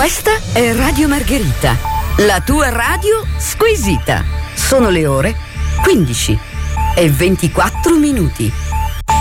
Questa è Radio Margherita, la tua radio squisita. Sono le ore 15 e 24 minuti.